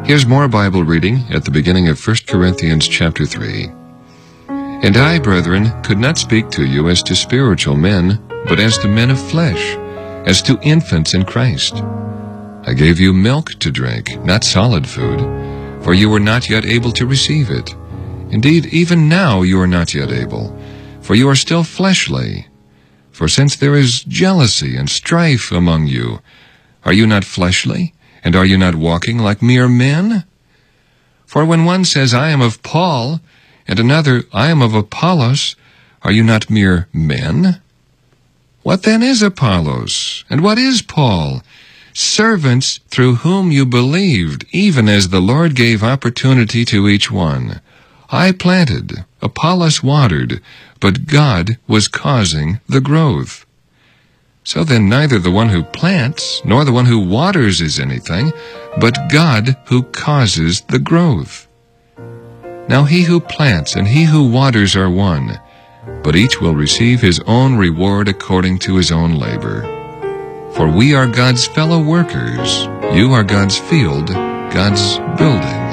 Here's more Bible reading at the beginning of 1 Corinthians chapter 3. And I, brethren, could not speak to you as to spiritual men, but as to men of flesh, as to infants in Christ. I gave you milk to drink, not solid food, for you were not yet able to receive it. Indeed, even now you are not yet able, for you are still fleshly. For since there is jealousy and strife among you, are you not fleshly, and are you not walking like mere men? For when one says, I am of Paul, and another, I am of Apollos, are you not mere men? What then is Apollos, and what is Paul? Servants through whom you believed, even as the Lord gave opportunity to each one. I planted, Apollos watered, but God was causing the growth. So then neither the one who plants nor the one who waters is anything, but God who causes the growth. Now he who plants and he who waters are one, but each will receive his own reward according to his own labor. For we are God's fellow workers. You are God's field, God's building.